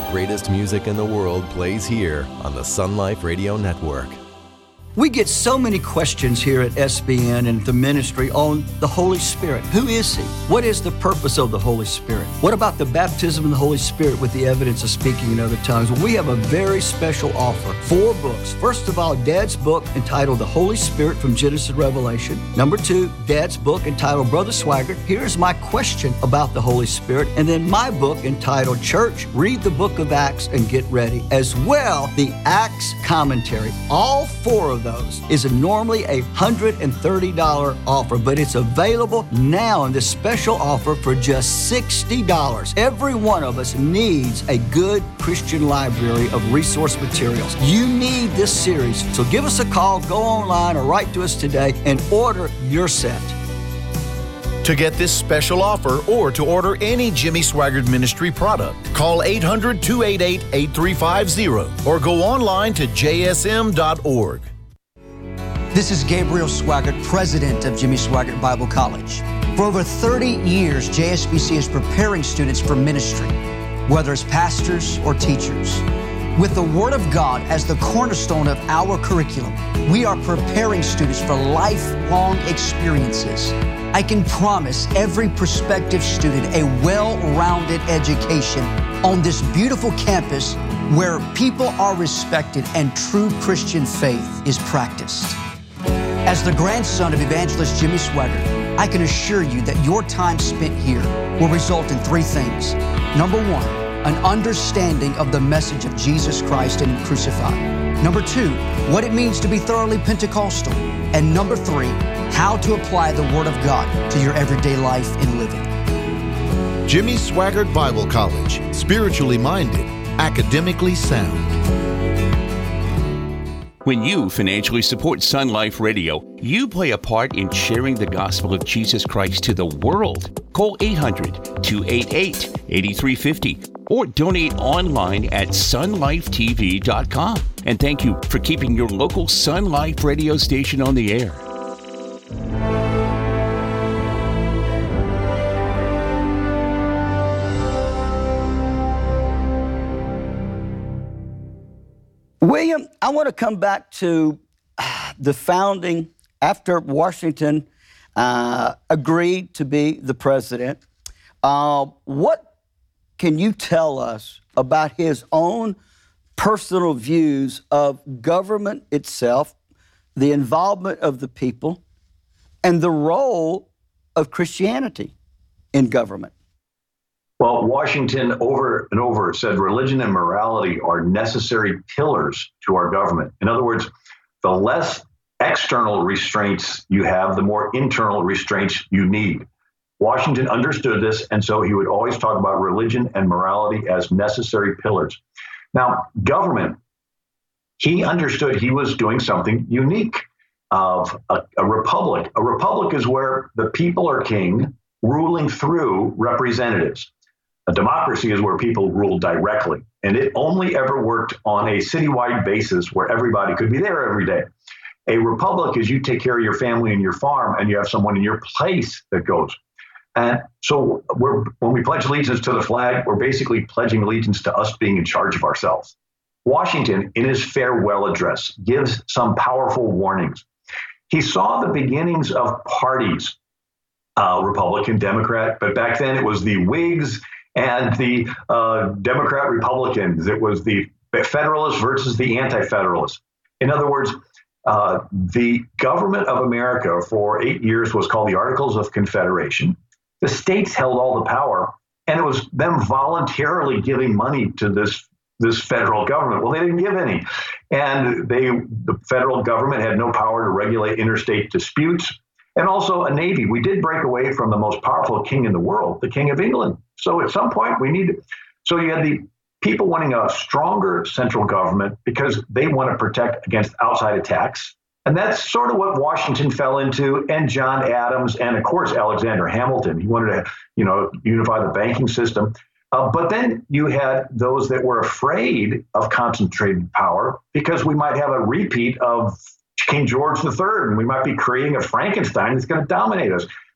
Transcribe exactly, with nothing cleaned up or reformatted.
greatest music in the world plays here on the Sun Life Radio Network. We get so many questions here at S B N and the ministry on the Holy Spirit. Who is He? What is the purpose of the Holy Spirit? What about the baptism in the Holy Spirit with the evidence of speaking in other tongues? Well, we have a very special offer. Four books. First of all, Dad's book entitled The Holy Spirit from Genesis to Revelation. Number two, Dad's book entitled Brother Swaggart, Here's My Question About the Holy Spirit. And then my book entitled Church, Read the Book of Acts and Get Ready. As well, the Acts Commentary. All four of those is a normally a one hundred thirty dollars offer, but it's available now in this special offer for just sixty dollars. Every one of us needs a good Christian library of resource materials. You need this series, so give us a call, go online, or write to us today and order your set. To get this special offer or to order any Jimmy Swaggart Ministry product, call eight hundred, two eight eight, eight three five zero or go online to j s m dot org. This is Gabriel Swaggart, president of Jimmy Swaggart Bible College. For over thirty years, J S B C is preparing students for ministry, whether as pastors or teachers. With the Word of God as the cornerstone of our curriculum, we are preparing students for lifelong experiences. I can promise every prospective student a well-rounded education on this beautiful campus where people are respected and true Christian faith is practiced. As the grandson of evangelist Jimmy Swaggart, I can assure you that your time spent here will result in three things. Number one, an understanding of the message of Jesus Christ and Him crucified. Number two, what it means to be thoroughly Pentecostal. And number three, how to apply the Word of God to your everyday life and living. Jimmy Swaggart Bible College, spiritually minded, academically sound. When you financially support Sun Life Radio, you play a part in sharing the gospel of Jesus Christ to the world. Call eight hundred, two eight eight, eight three five zero or donate online at sun life t v dot com. And thank you for keeping your local Sun Life radio station on the air. William, I want to come back to the founding after Washington uh, agreed to be the president. Uh, what can you tell us about his own personal views of government itself, the involvement of the people, and the role of Christianity in government? Well, Washington over and over said religion and morality are necessary pillars to our government. In other words, the less external restraints you have, the more internal restraints you need. Washington understood this, and so he would always talk about religion and morality as necessary pillars. Now, government, he understood he was doing something unique of a, a republic. A republic is where the people are king, ruling through representatives. A democracy is where people rule directly, and it only ever worked on a citywide basis where everybody could be there every day. A republic is you take care of your family and your farm, and you have someone in your place that goes. And so we're, when we pledge allegiance to the flag, we're basically pledging allegiance to us being in charge of ourselves. Washington, in his farewell address, gives some powerful warnings. He saw the beginnings of parties, uh, Republican, Democrat, but back then it was the Whigs and the uh, Democrat Republicans. It was the Federalists versus the Anti-Federalists. In other words, uh, the government of America for eight years was called the Articles of Confederation. The states held all the power, and it was them voluntarily giving money to this, this federal government. Well, they didn't give any. And they, the federal government had no power to regulate interstate disputes. And also a navy. We did break away from the most powerful king in the world, the King of England. So at some point we need, so you had the people wanting a stronger central government because they want to protect against outside attacks. And that's sort of what Washington fell into, and John Adams, and of course, Alexander Hamilton. He wanted to, you know, unify the banking system. Uh, but then you had those that were afraid of concentrated power because we might have a repeat of King George the Third, and we might be creating a Frankenstein that's going to dominate us.